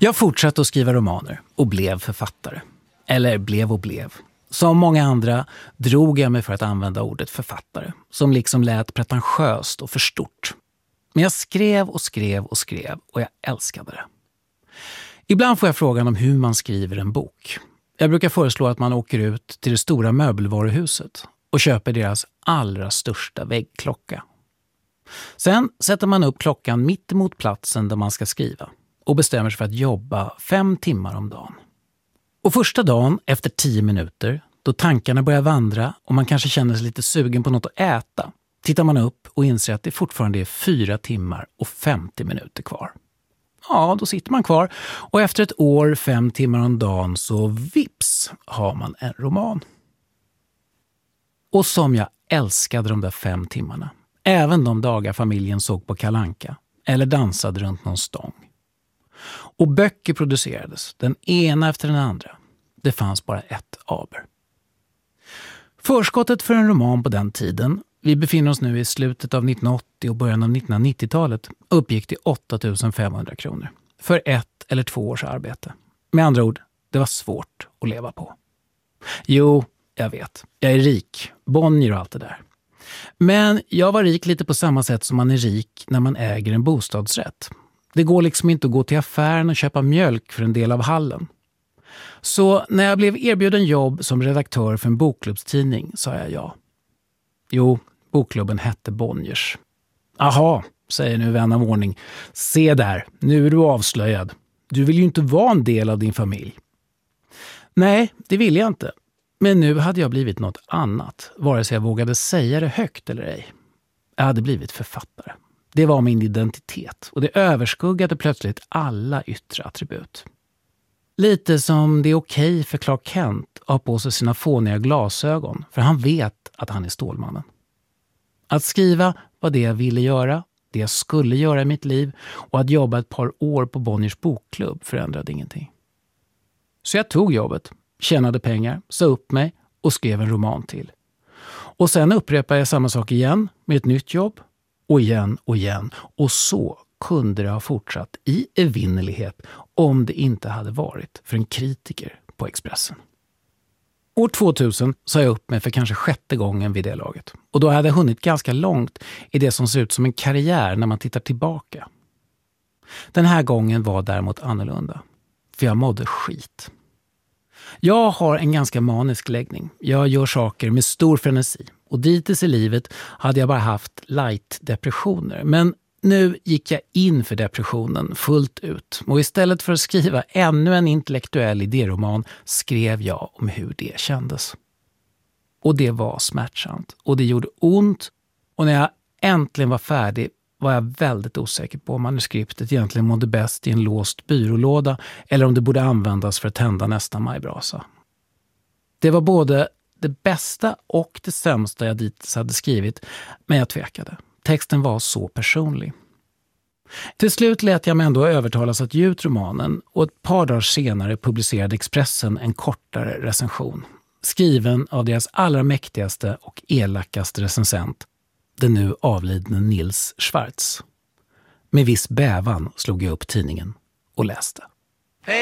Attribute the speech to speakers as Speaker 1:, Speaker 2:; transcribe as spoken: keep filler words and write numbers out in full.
Speaker 1: Jag fortsatte att skriva romaner och blev författare. Eller blev och blev. Som många andra drog jag mig för att använda ordet författare, som liksom lät pretentiöst och för stort. Men jag skrev och skrev och skrev och jag älskade det. Ibland får jag frågan om hur man skriver en bok. Jag brukar föreslå att man åker ut till det stora möbelvaruhuset och köper deras allra största väggklocka. Sen sätter man upp klockan mitt emot platsen där man ska skriva och bestämmer sig för att jobba fem timmar om dagen. Och första dagen, efter tio minuter, då tankarna börjar vandra och man kanske känner sig lite sugen på något att äta, tittar man upp och inser att det fortfarande är fyra timmar och femtio minuter kvar. Ja, då sitter man kvar och efter ett år, fem timmar om dagen, så vips har man en roman. Och som jag älskade de där fem timmarna. Även de dagar familjen såg på Kalle Anka eller dansade runt någon stång. Och böcker producerades, den ena efter den andra. Det fanns bara ett aber. Förskottet för en roman på den tiden, vi befinner oss nu i slutet av nittonhundraåttio och början av nittonhundranittiotalet, uppgick till åtta tusen femhundra kronor. För ett eller två års arbete. Med andra ord, det var svårt att leva på. Jo, jag vet. Jag är rik. Bonnier och allt det där. Men jag var rik lite på samma sätt som man är rik när man äger en bostadsrätt. Det går liksom inte att gå till affären och köpa mjölk för en del av hallen. Så när jag blev erbjuden jobb som redaktör för en bokklubbstidning sa jag ja. Jo, bokklubben hette Bonniers. Aha, säger nu vän av ordning. Se där, nu är du avslöjad. Du vill ju inte vara en del av din familj. Nej, det vill jag inte. Men nu hade jag blivit något annat, vare sig jag vågade säga det högt eller ej. Jag hade blivit författare. Det var min identitet och det överskuggade plötsligt alla yttre attribut. Lite som det är okej för Clark Kent att ha på sig sina fåniga glasögon, för han vet att han är Stålmannen. Att skriva var det jag ville göra, det jag skulle göra i mitt liv, och att jobba ett par år på Bonniers bokklubb förändrade ingenting. Så jag tog jobbet, tjänade pengar, sa upp mig och skrev en roman till. Och sen upprepade jag samma sak igen med ett nytt jobb, och igen och igen. Och så kunde det ha fortsatt i evinnerlighet om det inte hade varit för en kritiker på Expressen. År tvåtusen sa jag upp mig för kanske sjätte gången vid det laget. Och då hade jag hunnit ganska långt i det som ser ut som en karriär när man tittar tillbaka. Den här gången var däremot annorlunda. För jag mådde skit. Jag har en ganska manisk läggning. Jag gör saker med stor frenesi. Och dittills i livet hade jag bara haft light-depressioner. Men nu gick jag in för depressionen fullt ut. Och istället för att skriva ännu en intellektuell idéroman skrev jag om hur det kändes. Och det var smärtsamt. Och det gjorde ont. Och när jag äntligen var färdig var jag väldigt osäker på om manuskriptet egentligen mådde bäst i en låst byrålåda eller om det borde användas för att tända nästa majbrasa. Det var både det bästa och det sämsta jag dittills hade skrivit, men jag tvekade. Texten var så personlig. Till slut lät jag mig ändå övertalas att ge ut romanen och ett par dagar senare publicerade Expressen en kortare recension. Skriven av deras allra mäktigaste och elakaste recensent, den nu avlidne Nils Schwartz. Med viss bävan slog jag upp tidningen och läste.